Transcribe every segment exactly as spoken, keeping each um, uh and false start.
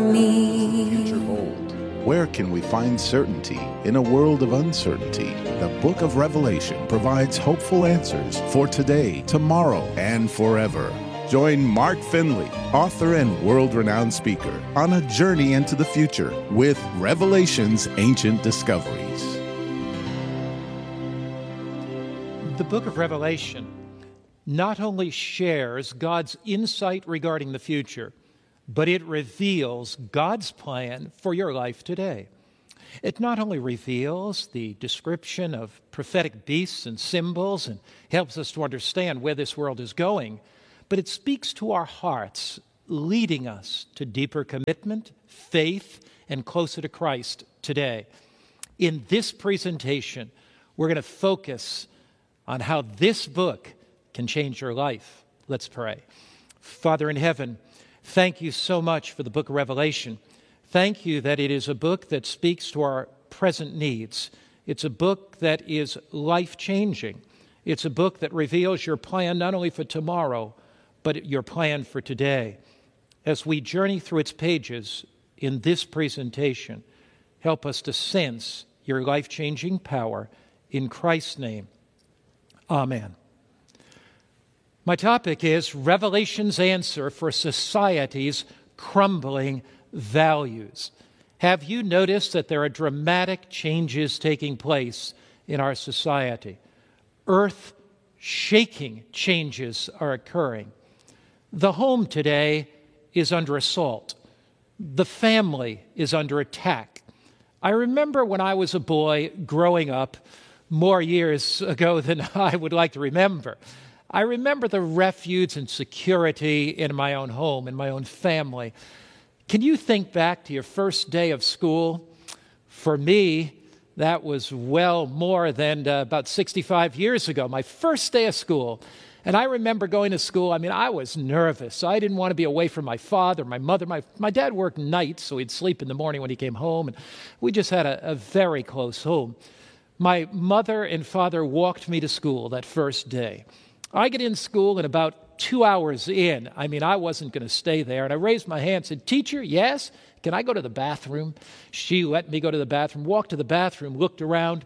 me. Future hold? Where can we find certainty in a world of uncertainty? The book of Revelation provides hopeful answers for today, tomorrow, and forever. Join Mark Finley, author and world-renowned speaker, on a journey into the future with Revelation's Ancient Discoveries. The book of Revelation not only shares God's insight regarding the future, but it reveals God's plan for your life today. It not only reveals the description of prophetic beasts and symbols and helps us to understand where this world is going, but it speaks to our hearts, leading us to deeper commitment, faith, and closer to Christ today. In this presentation, we're going to focus on how this book can change your life. Let's pray. Father in heaven, thank you so much for the book of Revelation. Thank you that it is a book that speaks to our present needs. It's a book that is life-changing. It's a book that reveals your plan not only for tomorrow, but your plan for today. As we journey through its pages in this presentation, help us to sense your life-changing power. In Christ's name, amen. My topic is Revelation's answer for society's crumbling values. Have you noticed that there are dramatic changes taking place in our society? Earth-shaking changes are occurring. The home today is under assault. The family is under attack. I remember when I was a boy growing up, more years ago than I would like to remember, I remember the refuge and security in my own home, in my own family. Can you think back to your first day of school? For me, that was well more than uh, about sixty-five years ago, my first day of school. And I remember going to school. I mean, I was nervous. I didn't want to be away from my father, my mother. My, my dad worked nights, so he'd sleep in the morning when he came home. And we just had a, a very close home. My mother and father walked me to school that first day. I get in school, and about two hours in, I mean, I wasn't going to stay there, and I raised my hand and said, "Teacher, yes? Can I go to the bathroom?" She let me go to the bathroom, walked to the bathroom, looked around,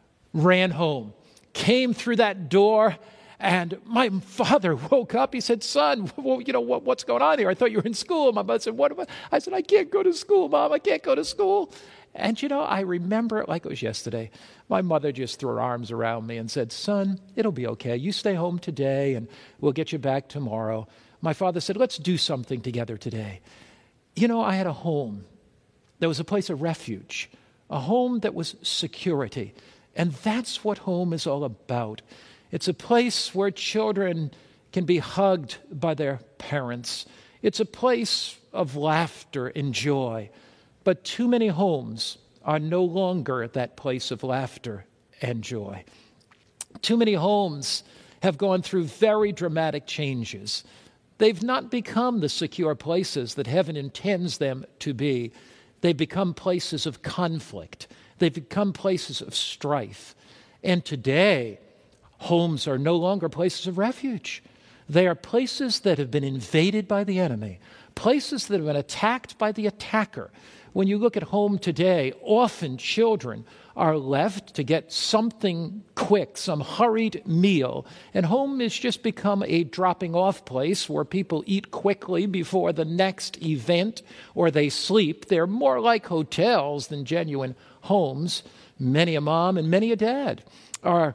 ran home, came through that door, and my father woke up. He said, "Son, well, you know, what, what's going on here? I thought you were in school." My mother said, "What am I?" I said, "I can't go to school, Mom. I can't go to school." And, you know, I remember it like it was yesterday. My mother just threw her arms around me and said, "Son, it'll be okay. You stay home today, and we'll get you back tomorrow." My father said, "Let's do something together today." You know, I had a home. There was a place of refuge, a home that was security. And that's what home is all about. It's a place where children can be hugged by their parents. It's a place of laughter and joy. But too many homes are no longer that place of laughter and joy. Too many homes have gone through very dramatic changes. They've not become the secure places that heaven intends them to be. They've become places of conflict. They've become places of strife. And today, homes are no longer places of refuge. They are places that have been invaded by the enemy, places that have been attacked by the attacker. When you look at home today, often children are left to get something quick, some hurried meal. And home has just become a dropping-off place where people eat quickly before the next event or they sleep. They're more like hotels than genuine homes. Many a mom and many a dad are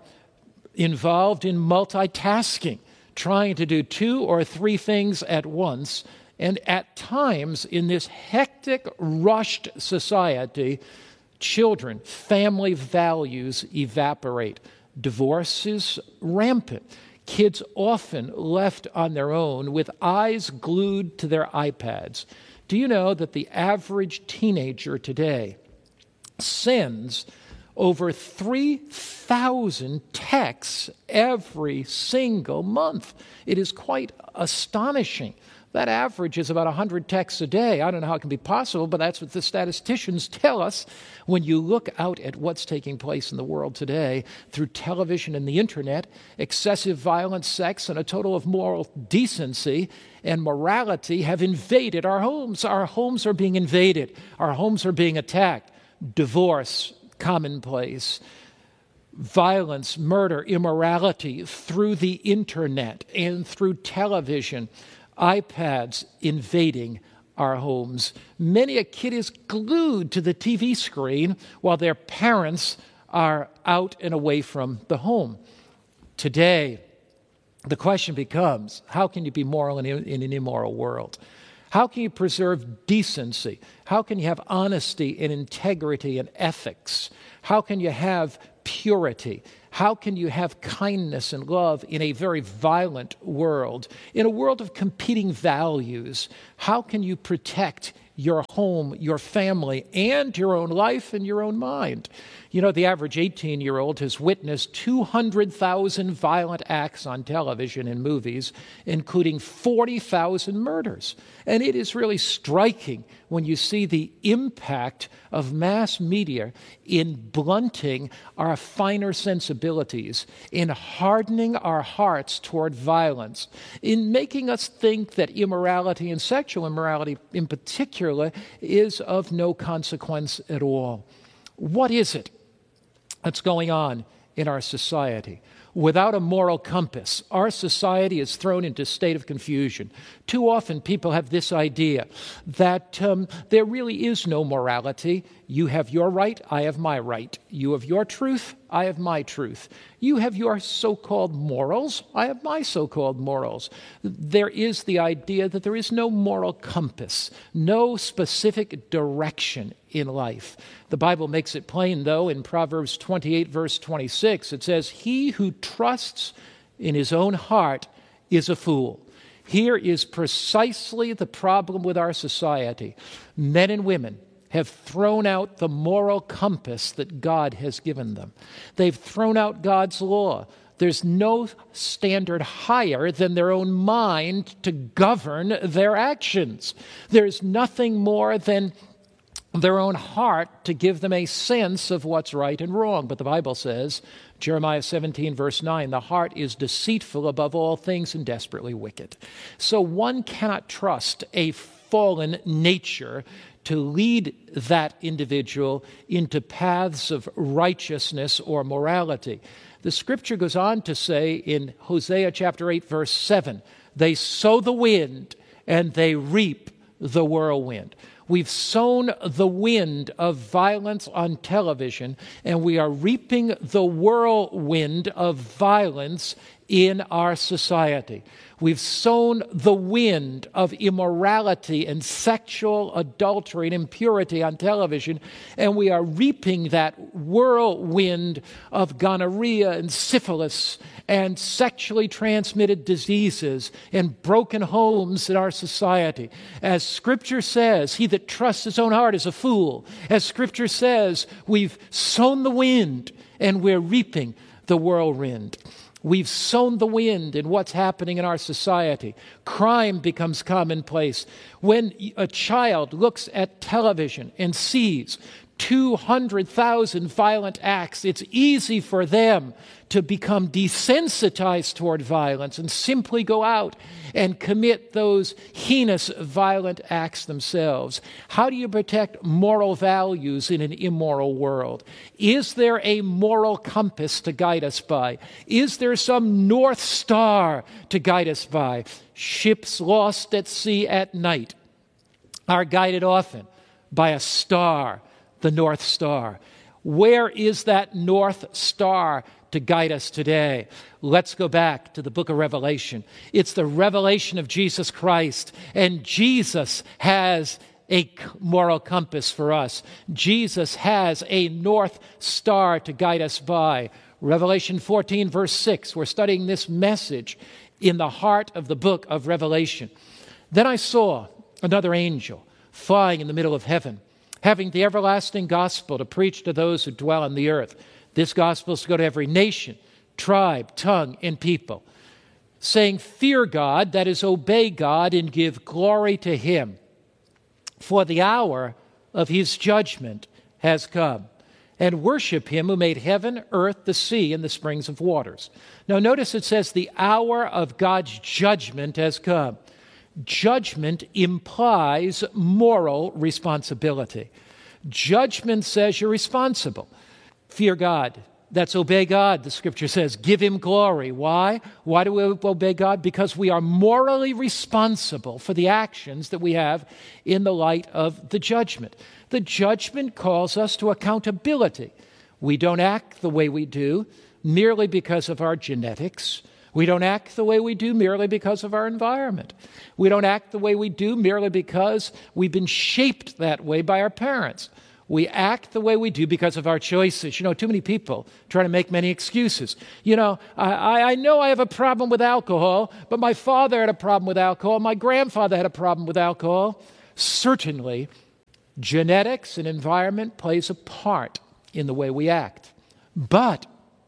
involved in multitasking, trying to do two or three things at once. And at times, in this hectic, rushed society, children, family values evaporate. Divorce is rampant. Kids often left on their own with eyes glued to their iPads. Do you know that the average teenager today sends over three thousand texts every single month? It is quite astonishing That average is about one hundred texts a day. I don't know how it can be possible, but that's what the statisticians tell us. When you look out at what's taking place in the world today through television and the internet, excessive violence, sex, and a total of moral decency and morality have invaded our homes. Our homes are being invaded. Our homes are being attacked. Divorce, commonplace. Violence, murder, immorality through the internet and through television. iPads invading our homes. Many a kid is glued to the T V screen while their parents are out and away from the home. Today, the question becomes, how can you be moral in, in an immoral world? How can you preserve decency? How can you have honesty and integrity and ethics? How can you have purity? How can you have kindness and love in a very violent world? In a world of competing values, how can you protect your home, your family, and your own life and your own mind? You know, the average eighteen-year-old has witnessed two hundred thousand violent acts on television and movies, including forty thousand murders. And it is really striking when you see the impact of mass media in blunting our finer sensibilities, in hardening our hearts toward violence, in making us think that immorality and sexual immorality in particular is of no consequence at all. What is it that's going on in our society? Without a moral compass, our society is thrown into a state of confusion. Too often people have this idea that um, there really is no morality. You have your right, I have my right. You have your truth, I have my truth. You have your so-called morals, I have my so-called morals. There is the idea that there is no moral compass, no specific direction in life. The Bible makes it plain, though, in Proverbs twenty-eight, verse twenty-six. It says, "He who trusts in his own heart is a fool." Here is precisely the problem with our society. Men and women have thrown out the moral compass that God has given them. They've thrown out God's law. There's no standard higher than their own mind to govern their actions. There's nothing more than their own heart to give them a sense of what's right and wrong. But the Bible says, Jeremiah seventeen, verse nine, the heart is deceitful above all things and desperately wicked. So one cannot trust a fallen nature to lead that individual into paths of righteousness or morality. The scripture goes on to say in Hosea chapter eight, verse seven, they sow the wind and they reap the whirlwind. We've sown the wind of violence on television, and we are reaping the whirlwind of violence in our society. We've sown the wind of immorality and sexual adultery and impurity on television, and we are reaping that whirlwind of gonorrhea and syphilis and sexually transmitted diseases and broken homes in our society. As Scripture says, he that trusts his own heart is a fool. As Scripture says, we've sown the wind and we're reaping the whirlwind. We've sown the wind in what's happening in our society. Crime becomes commonplace. When a child looks at television and sees two hundred thousand violent acts, it's easy for them to become desensitized toward violence and simply go out and commit those heinous violent acts themselves. How do you protect moral values in an immoral world? Is there a moral compass to guide us by? Is there some North Star to guide us by? Ships lost at sea at night are guided often by a star, the North Star. Where is that North Star to guide us today? Let's go back to the book of Revelation. It's the revelation of Jesus Christ, and Jesus has a moral compass for us. Jesus has a North Star to guide us by. Revelation fourteen, verse six, we're studying this message in the heart of the book of Revelation. Then I saw another angel flying in the middle of heaven, having the everlasting gospel to preach to those who dwell on the earth. This gospel is to go to every nation, tribe, tongue, and people. saying, fear God, that is, obey God, and give glory to him. For the hour of his judgment has come. And worship him who made heaven, earth, the sea, and the springs of waters. Now notice it says the hour of God's judgment has come. Judgment implies moral responsibility. Judgment says you're responsible. Fear God. That's obey God, the scripture says. Give him glory. Why? Why do we obey God? Because we are morally responsible for the actions that we have in the light of the judgment. The judgment calls us to accountability. We don't act the way we do merely because of our genetics. We don't act the way we do merely because of our environment. We don't act the way we do merely because we've been shaped that way by our parents. We act the way we do because of our choices. You know, too many people try to make many excuses. You know, I, I know I have a problem with alcohol, but my father had a problem with alcohol. My grandfather had a problem with alcohol. Certainly, genetics and environment plays a part in the way we act. But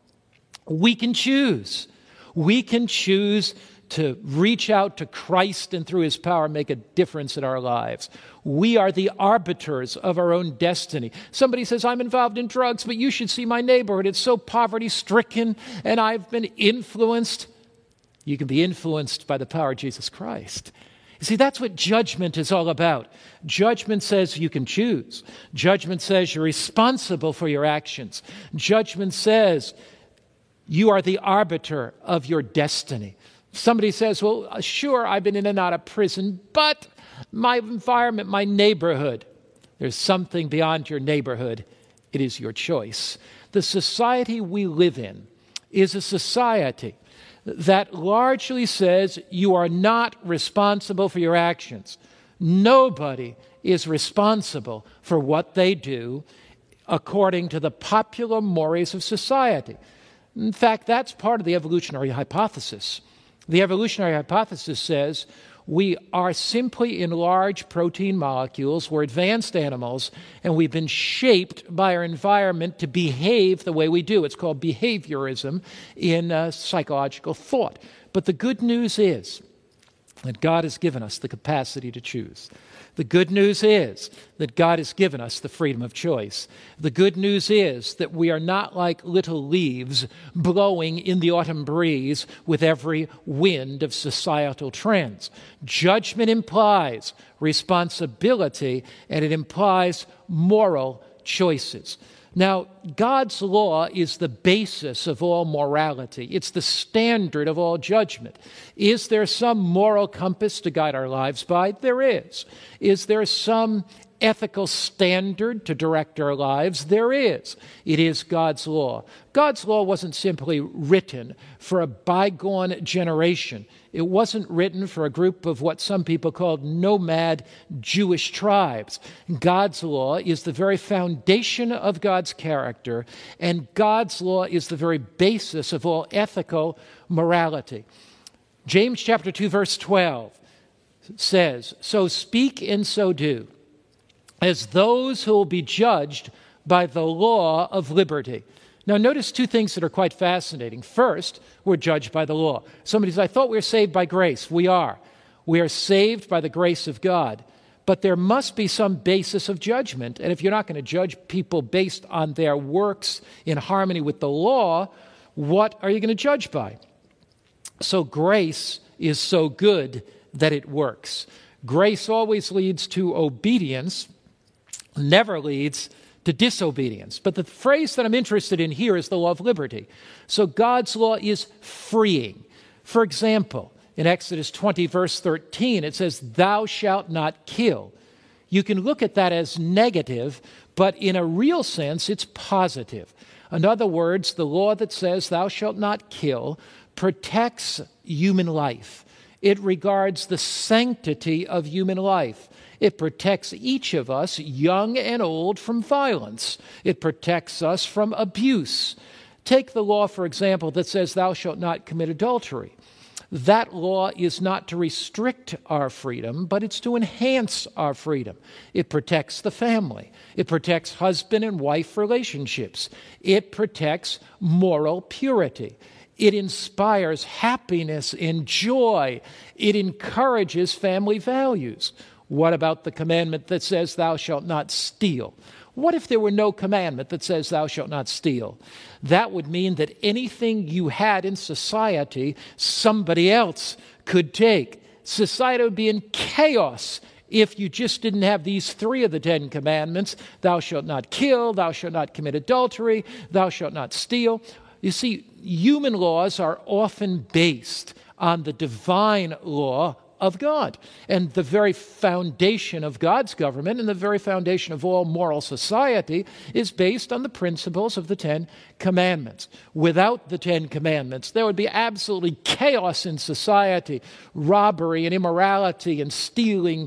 we can choose. We can choose to reach out to Christ and through his power make a difference in our lives. We are the arbiters of our own destiny. Somebody says, I'm involved in drugs, but you should see my neighborhood. It's so poverty-stricken, and I've been influenced. You can be influenced by the power of Jesus Christ. You see, that's what judgment is all about. Judgment says you can choose. Judgment says you're responsible for your actions. Judgment says you are the arbiter of your destiny. Somebody says, well, sure, I've been in and out of prison, but my environment, my neighborhood. There's something beyond your neighborhood. It is your choice. The society we live in is a society that largely says you are not responsible for your actions. Nobody is responsible for what they do according to the popular mores of society. In fact, that's part of the evolutionary hypothesis. The evolutionary hypothesis says we are simply in large protein molecules. We're advanced animals, and we've been shaped by our environment to behave the way we do. It's called behaviorism in uh, psychological thought. But the good news is that God has given us the capacity to choose. The good news is that God has given us the freedom of choice. The good news is that we are not like little leaves blowing in the autumn breeze with every wind of societal trends. Judgment implies responsibility, and it implies moral choices. Now, God's law is the basis of all morality. It's the standard of all judgment. Is there some moral compass to guide our lives by? There is. Is there some ethical standard to direct our lives? There is. It is God's law. God's law wasn't simply written for a bygone generation. It wasn't written for a group of what some people called nomad Jewish tribes. God's law is the very foundation of God's character, and God's law is the very basis of all ethical morality. James chapter two, verse twelve says, "So speak and so do, as those who will be judged by the law of liberty." Now, notice two things that are quite fascinating. First, we're judged by the law. Somebody says, I thought we were saved by grace. We are. We are saved by the grace of God. But there must be some basis of judgment. And if you're not going to judge people based on their works in harmony with the law, what are you going to judge by? So grace is so good that it works. Grace always leads to obedience, never leads to disobedience. But the phrase that I'm interested in here is the law of liberty. So God's law is freeing. For example, in Exodus twenty, verse thirteen, it says, "Thou shalt not kill." You can look at that as negative, but in a real sense, it's positive. In other words, the law that says, "Thou shalt not kill," protects human life. It regards the sanctity of human life. It protects each of us, young and old, from violence. It protects us from abuse. Take the law, for example, that says, "Thou shalt not commit adultery." That law is not to restrict our freedom, but it's to enhance our freedom. It protects the family. It protects husband and wife relationships. It protects moral purity. It inspires happiness and joy. It encourages family values. What about the commandment that says, thou shalt not steal? What if there were no commandment that says, thou shalt not steal? That would mean that anything you had in society, somebody else could take. Society would be in chaos if you just didn't have these three of the Ten Commandments. Thou shalt not kill, thou shalt not commit adultery, thou shalt not steal. You see, human laws are often based on the divine law of God. And the very foundation of God's government and the very foundation of all moral society is based on the principles of the Ten Commandments. Without the Ten Commandments, there would be absolutely chaos in society, robbery and immorality and stealing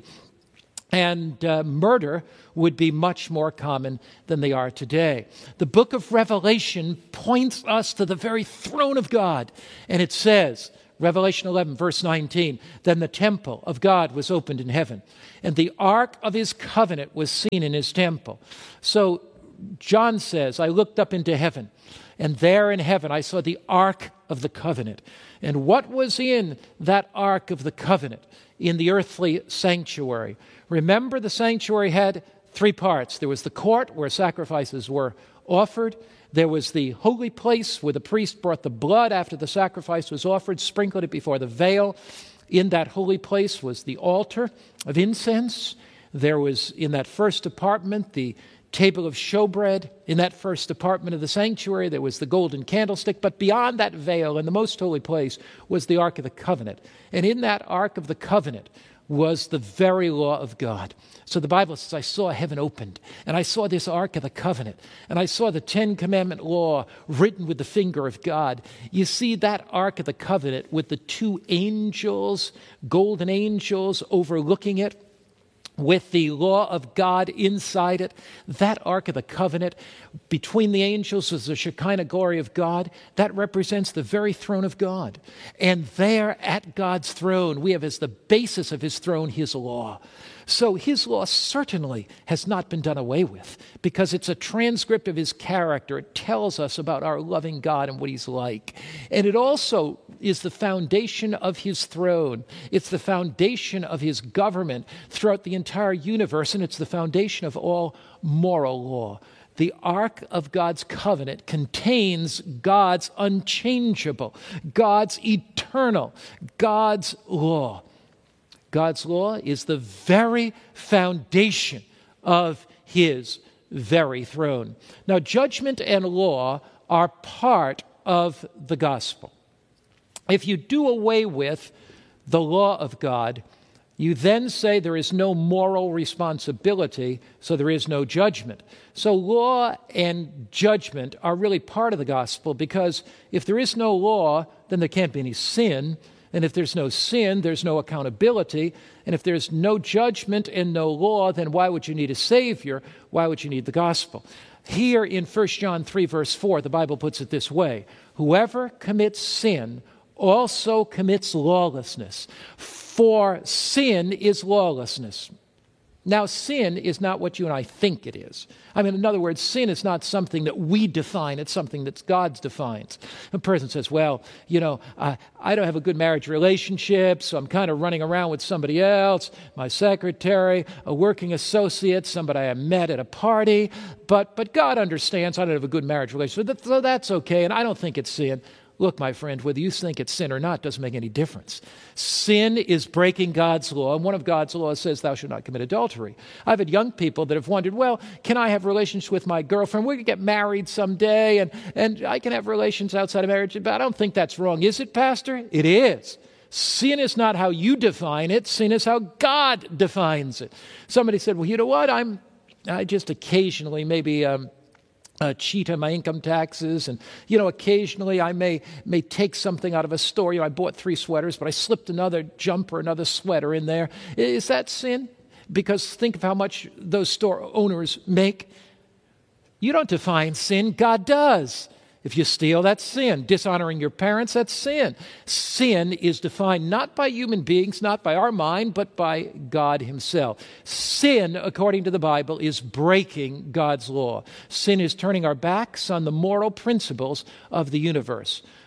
and uh, murder would be much more common than they are today. The book of Revelation points us to the very throne of God, and it says, Revelation eleven, verse nineteen, then the temple of God was opened in heaven, and the ark of his covenant was seen in his temple. So John says, I looked up into heaven, and there in heaven I saw the ark of the covenant. And what was in that ark of the covenant in the earthly sanctuary? Remember, the sanctuary had three parts. There was the court where sacrifices were offered. There was the holy place where the priest brought the blood after the sacrifice was offered, sprinkled it before the veil. In that holy place was the altar of incense. There was, in that first apartment, the table of showbread. In that first apartment of the sanctuary, there was the golden candlestick. But beyond that veil, in the most holy place, was the Ark of the Covenant. And in that Ark of the Covenant was the very law of God. So the Bible says, I saw heaven opened, and I saw this Ark of the Covenant, and I saw the Ten Commandment law written with the finger of God. You see that Ark of the Covenant with the two angels, golden angels overlooking it, with the law of God inside it. That Ark of the Covenant, between the angels was the Shekinah glory of God. That represents the very throne of God. And there at God's throne, we have as the basis of his throne his law. So his law certainly has not been done away with, because it's a transcript of his character. It tells us about our loving God and what he's like. And it also is the foundation of his throne. It's the foundation of his government throughout the entire universe, and it's the foundation of all moral law. The Ark of God's covenant contains God's unchangeable, God's eternal, God's law. God's law is the very foundation of his very throne. Now, judgment and law are part of the gospel. If you do away with the law of God, you then say there is no moral responsibility, so there is no judgment. So law and judgment are really part of the gospel, because if there is no law, then there can't be any sin. And if there's no sin, there's no accountability. And if there's no judgment and no law, then why would you need a Savior? Why would you need the gospel? Here in First John three, verse four, the Bible puts it this way: whoever commits sin also commits lawlessness, for sin is lawlessness. Now, sin is not what you and I think it is. I mean, in other words, sin is not something that we define. It's something that God defines. A person says, well, you know, I, I don't have a good marriage relationship, so I'm kind of running around with somebody else, my secretary, a working associate, somebody I met at a party, but, but God understands I don't have a good marriage relationship, so that's okay, and I don't think it's sin. Look, my friend, whether you think it's sin or not doesn't make any difference. Sin is breaking God's law, and one of God's laws says thou shalt not commit adultery. I've had young people that have wondered, well, can I have relations with my girlfriend? We're going to get married someday, and, and I can have relations outside of marriage, but I don't think that's wrong. Is it, Pastor? It is. Sin is not how you define it. Sin is how God defines it. Somebody said, well, you know what? I'm I just occasionally maybe... Um, Uh, cheat on my income taxes, and you know, occasionally I may may take something out of a store. You know, I bought three sweaters, but I slipped another jumper, another sweater in there. Is that sin? Because think of how much those store owners make. You don't define sin; God does. If you steal, that's sin. Dishonoring your parents, that's sin. Sin is defined not by human beings, not by our mind, but by God himself. Sin, according to the Bible, is breaking God's law. Sin is turning our backs on the moral principles of the universe.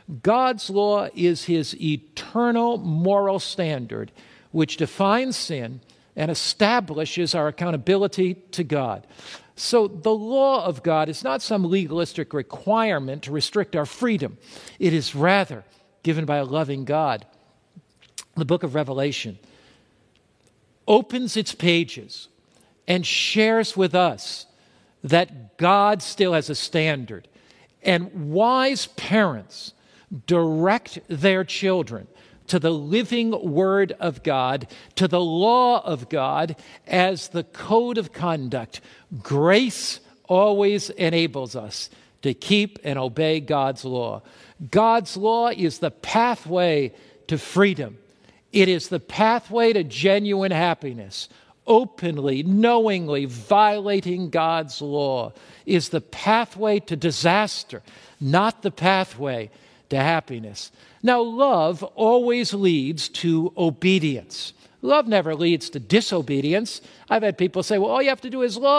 God's law is his eternal moral standard, which defines sin and establishes our accountability to God. So the law of God is not some legalistic requirement to restrict our freedom. It is rather given by a loving God. The book of Revelation opens its pages and shares with us that God still has a standard. And wise parents direct their children to the living Word of God, to the law of God as the code of conduct. Grace always enables us to keep and obey God's law. God's law is the pathway to freedom. It is the pathway to genuine happiness. Openly, knowingly violating God's law is the pathway to disaster, not the pathway to happiness. Now, love always leads to obedience. Love never leads to disobedience. I've had people say, well, all you have to do is love.